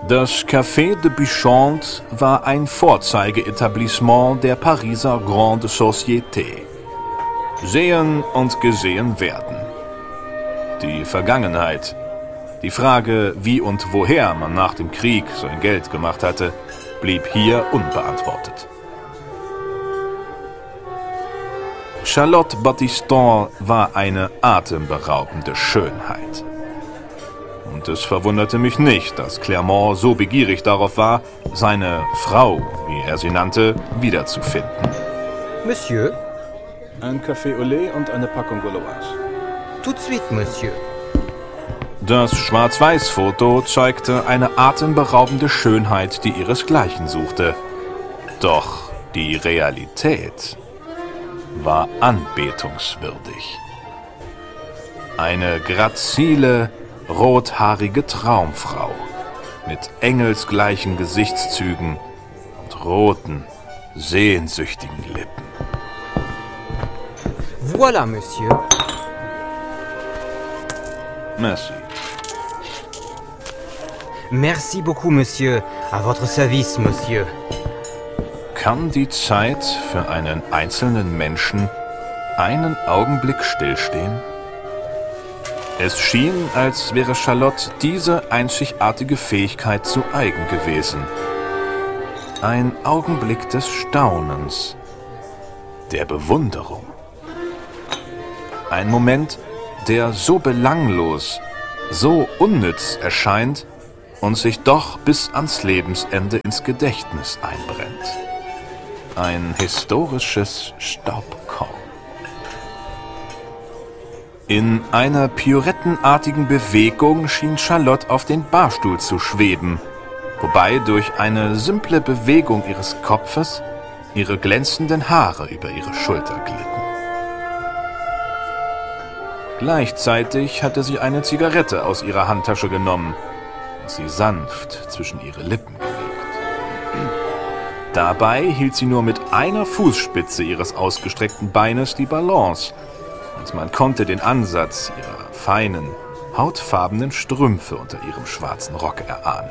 Das Café de Bichonte war ein Vorzeigeetablissement der Pariser Grande Société. Sehen und gesehen werden. Die Vergangenheit, die Frage, wie und woher man nach dem Krieg sein Geld gemacht hatte, blieb hier unbeantwortet. Charlotte Batiston war eine atemberaubende Schönheit. Und es verwunderte mich nicht, dass Clermont so begierig darauf war, seine Frau, wie er sie nannte, wiederzufinden. Monsieur? Ein Café au lait und eine Packung Gauloise. Tout de suite, Monsieur. Das Schwarz-Weiß-Foto zeigte eine atemberaubende Schönheit, die ihresgleichen suchte. Doch die Realität war anbetungswürdig. Eine grazile, rothaarige Traumfrau mit engelsgleichen Gesichtszügen und roten, sehnsüchtigen Lippen. Voilà, Monsieur. Merci. Merci beaucoup, Monsieur. À votre service, Monsieur. Kann die Zeit für einen einzelnen Menschen einen Augenblick stillstehen? Es schien, als wäre Charlotte diese einzigartige Fähigkeit zu eigen gewesen. Ein Augenblick des Staunens, der Bewunderung. Ein Moment, der so belanglos, so unnütz erscheint und sich doch bis ans Lebensende ins Gedächtnis einbrennt. Ein historisches Staubkorn. In einer pirouettenartigen Bewegung schien Charlotte auf den Barstuhl zu schweben, wobei durch eine simple Bewegung ihres Kopfes ihre glänzenden Haare über ihre Schulter glitten. Gleichzeitig hatte sie eine Zigarette aus ihrer Handtasche genommen und sie sanft zwischen ihre Lippen gelegt. Dabei hielt sie nur mit einer Fußspitze ihres ausgestreckten Beines die Balance und man konnte den Ansatz ihrer feinen, hautfarbenen Strümpfe unter ihrem schwarzen Rock erahnen.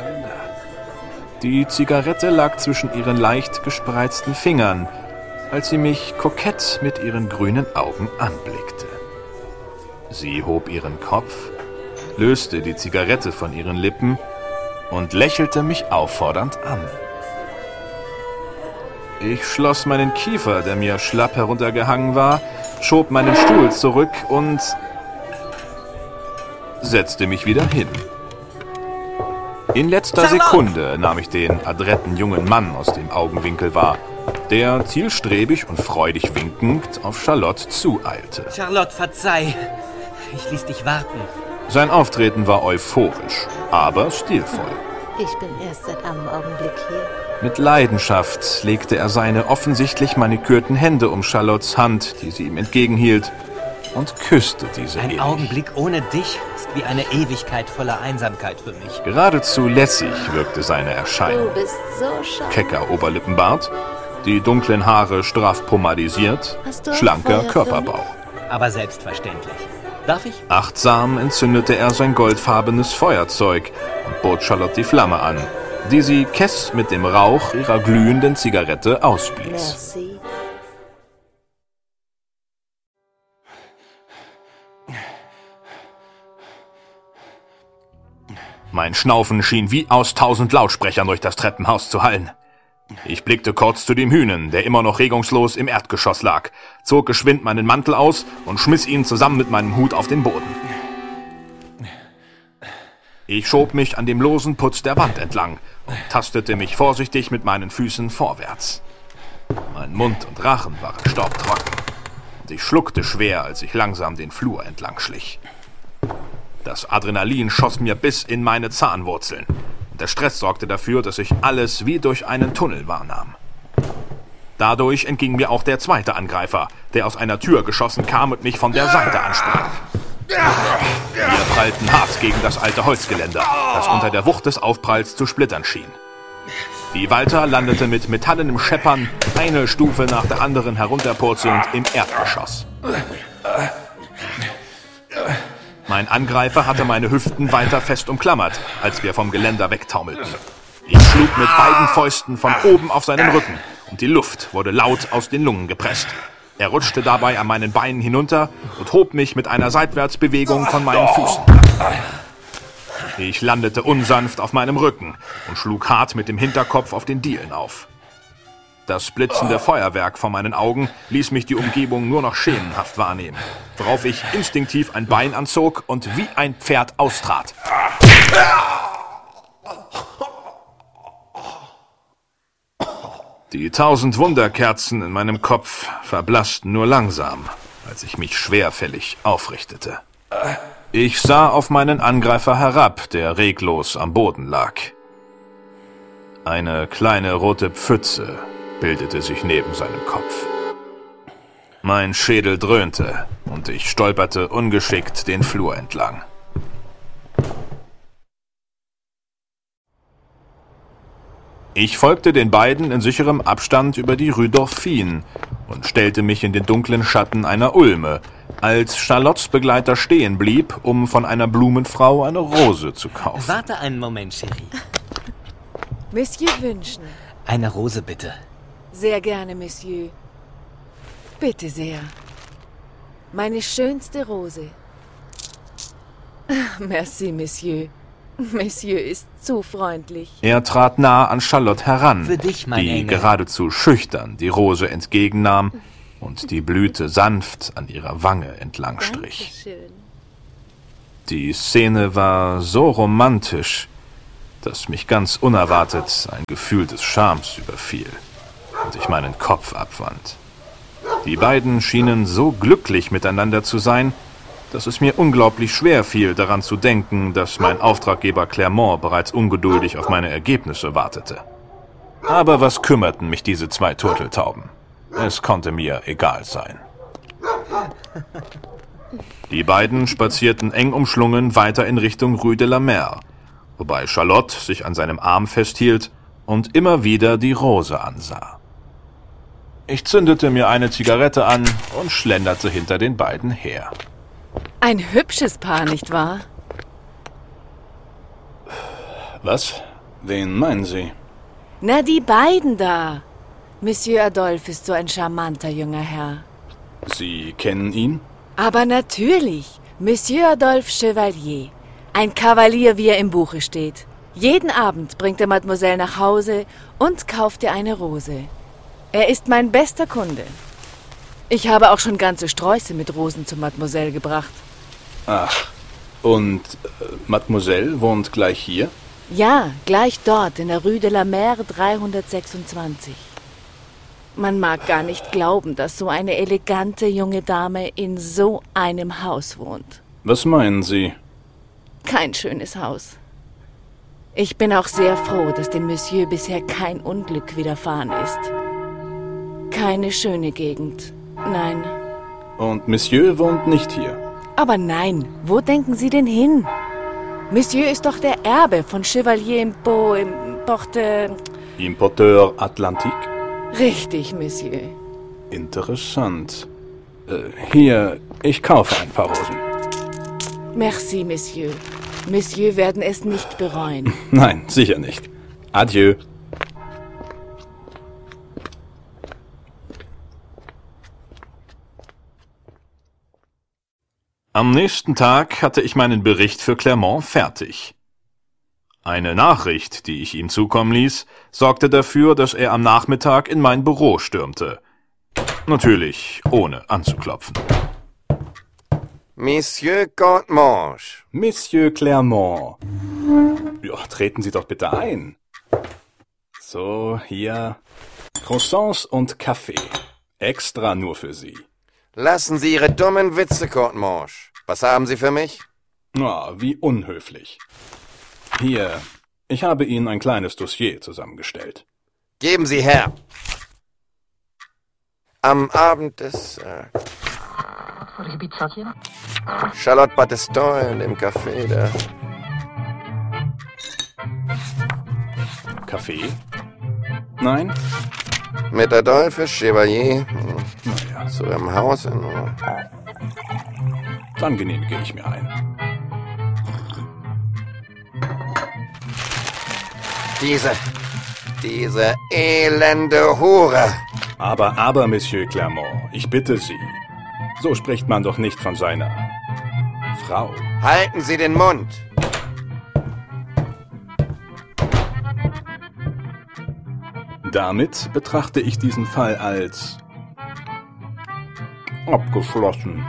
Die Zigarette lag zwischen ihren leicht gespreizten Fingern, als sie mich kokett mit ihren grünen Augen anblickte. Sie hob ihren Kopf, löste die Zigarette von ihren Lippen und lächelte mich auffordernd an. Ich schloss meinen Kiefer, der mir schlapp heruntergehangen war, schob meinen Stuhl zurück und setzte mich wieder hin. In letzter Sekunde nahm ich den adretten jungen Mann aus dem Augenwinkel wahr, der zielstrebig und freudig winkend auf Charlotte zueilte. Charlotte, verzeih. Ich ließ dich warten. Sein Auftreten war euphorisch, aber stilvoll. Ich bin erst seit einem Augenblick hier. Mit Leidenschaft legte er seine offensichtlich manikürten Hände um Charlottes Hand, die sie ihm entgegenhielt, und küsste diese Ein innig. Augenblick ohne dich ist wie eine Ewigkeit voller Einsamkeit für mich. Geradezu lässig wirkte seine Erscheinung. Du bist so schade. Kecker Oberlippenbart, die dunklen Haare straff pomadisiert, Hast du auch schlanker Feuer für Körperbau. Aber selbstverständlich. Darf ich? Achtsam entzündete er sein goldfarbenes Feuerzeug und bot Charlotte die Flamme an, die sie kess mit dem Rauch ihrer glühenden Zigarette ausblies. Merci. Mein Schnaufen schien wie aus 1000 Lautsprechern durch das Treppenhaus zu hallen. Ich blickte kurz zu dem Hünen, der immer noch regungslos im Erdgeschoss lag, zog geschwind meinen Mantel aus und schmiss ihn zusammen mit meinem Hut auf den Boden. Ich schob mich an dem losen Putz der Wand entlang und tastete mich vorsichtig mit meinen Füßen vorwärts. Mein Mund und Rachen waren staubtrocken und ich schluckte schwer, als ich langsam den Flur entlang schlich. Das Adrenalin schoss mir bis in meine Zahnwurzeln. Der Stress sorgte dafür, dass ich alles wie durch einen Tunnel wahrnahm. Dadurch entging mir auch der zweite Angreifer, der aus einer Tür geschossen kam und mich von der Seite ansprach. Wir prallten hart gegen das alte Holzgeländer, das unter der Wucht des Aufpralls zu splittern schien. Die Walter landete mit metallenem Scheppern eine Stufe nach der anderen herunterpurzelnd im Erdgeschoss. Mein Angreifer hatte meine Hüften weiter fest umklammert, als wir vom Geländer wegtaumelten. Ich schlug mit beiden Fäusten von oben auf seinen Rücken und die Luft wurde laut aus den Lungen gepresst. Er rutschte dabei an meinen Beinen hinunter und hob mich mit einer Seitwärtsbewegung von meinen Füßen. Ich landete unsanft auf meinem Rücken und schlug hart mit dem Hinterkopf auf den Dielen auf. Das blitzende Feuerwerk vor meinen Augen ließ mich die Umgebung nur noch schemenhaft wahrnehmen, worauf ich instinktiv ein Bein anzog und wie ein Pferd austrat. Die 1000 Wunderkerzen in meinem Kopf verblassten nur langsam, als ich mich schwerfällig aufrichtete. Ich sah auf meinen Angreifer herab, der reglos am Boden lag. Eine kleine rote Pfütze bildete sich neben seinem Kopf. Mein Schädel dröhnte und ich stolperte ungeschickt den Flur entlang. Ich folgte den beiden in sicherem Abstand über die Rue Dauphine und stellte mich in den dunklen Schatten einer Ulme, als Charlottes Begleiter stehen blieb, um von einer Blumenfrau eine Rose zu kaufen. Warte einen Moment, Chérie. Monsieur wünschen. Eine Rose, bitte. Sehr gerne, Monsieur. Bitte sehr. Meine schönste Rose. Merci, Monsieur. Monsieur ist zu freundlich. Er trat nah an Charlotte heran, Für dich, mein die Engel. geradezu schüchtern die Rose entgegennahm und die Blüte sanft an ihrer Wange entlang strich. Dankeschön. Die Szene war so romantisch, dass mich ganz unerwartet ein Gefühl des Schams überfiel und ich meinen Kopf abwand. Die beiden schienen so glücklich miteinander zu sein, dass es mir unglaublich schwer fiel, daran zu denken, dass mein Auftraggeber Clermont bereits ungeduldig auf meine Ergebnisse wartete. Aber was kümmerten mich diese 2 Turteltauben? Es konnte mir egal sein. Die beiden spazierten eng umschlungen weiter in Richtung Rue de la Mer, wobei Charlotte sich an seinem Arm festhielt und immer wieder die Rose ansah. Ich zündete mir eine Zigarette an und schlenderte hinter den beiden her. Ein hübsches Paar, nicht wahr? Was? Wen meinen Sie? Na, die beiden da. Monsieur Adolphe ist so ein charmanter junger Herr. Sie kennen ihn? Aber natürlich, Monsieur Adolphe Chevalier. Ein Kavalier, wie er im Buche steht. Jeden Abend bringt er Mademoiselle nach Hause und kauft ihr eine Rose. Er ist mein bester Kunde. Ich habe auch schon ganze Sträuße mit Rosen zu Mademoiselle gebracht. Ach, und Mademoiselle wohnt gleich hier? Ja, gleich dort, in der Rue de la Mer 326. Man mag gar nicht glauben, dass so eine elegante junge Dame in so einem Haus wohnt. Was meinen Sie? Kein schönes Haus. Ich bin auch sehr froh, dass dem Monsieur bisher kein Unglück widerfahren ist. Keine schöne Gegend. Nein. Und Monsieur wohnt nicht hier? Aber nein, wo denken Sie denn hin? Monsieur ist doch der Erbe von Chevalier im Porte... Importeur Atlantique? Richtig, Monsieur. Interessant. Hier, ich kaufe ein paar Rosen. Merci, Monsieur. Monsieur werden es nicht bereuen. Nein, sicher nicht. Adieu. Am nächsten Tag hatte ich meinen Bericht für Clermont fertig. Eine Nachricht, die ich ihm zukommen ließ, sorgte dafür, dass er am Nachmittag in mein Büro stürmte. Natürlich ohne anzuklopfen. Monsieur Courtemanche. Monsieur Clermont. Ja, treten Sie doch bitte ein. So, hier. Croissants und Kaffee. Extra nur für Sie. Lassen Sie Ihre dummen Witze, Courtemanche. Was haben Sie für mich? Ah, wie unhöflich. Hier, ich habe Ihnen ein kleines Dossier zusammengestellt. Geben Sie her. Am Abend des... Charlotte Batteston in dem Café da. Kaffee? Nein? Mit Adolphe Chevalier. Naja, So im Haus in... dann genehmige ich mir ein. Diese elende Hure. Aber, Monsieur Clermont, ich bitte Sie. So spricht man doch nicht von seiner Frau. Halten Sie den Mund. Damit betrachte ich diesen Fall als abgeschlossen.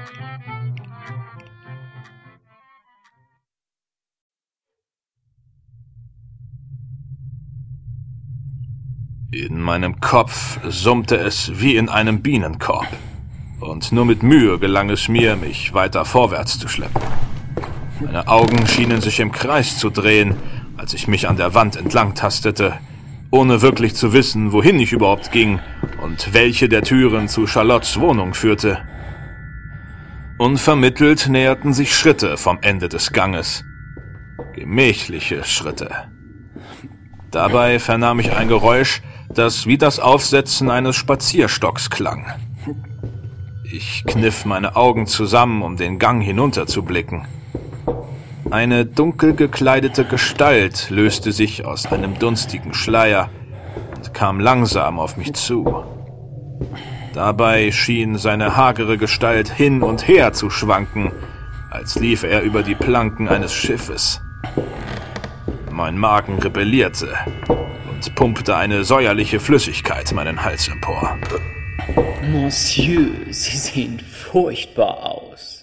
In meinem Kopf summte es wie in einem Bienenkorb. Und nur mit Mühe gelang es mir, mich weiter vorwärts zu schleppen. Meine Augen schienen sich im Kreis zu drehen, als ich mich an der Wand entlang tastete, ohne wirklich zu wissen, wohin ich überhaupt ging und welche der Türen zu Charlottes Wohnung führte. Unvermittelt näherten sich Schritte vom Ende des Ganges. Gemächliche Schritte. Dabei vernahm ich ein Geräusch, das wie das Aufsetzen eines Spazierstocks klang. Ich kniff meine Augen zusammen, um den Gang hinunterzublicken. Eine dunkel gekleidete Gestalt löste sich aus einem dunstigen Schleier und kam langsam auf mich zu. Dabei schien seine hagere Gestalt hin und her zu schwanken, als lief er über die Planken eines Schiffes. Mein Magen rebellierte und pumpte eine säuerliche Flüssigkeit meinen Hals empor. Monsieur, Sie sehen furchtbar aus.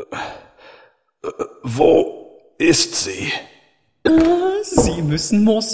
Wo ist sie? Sie müssen Monsieur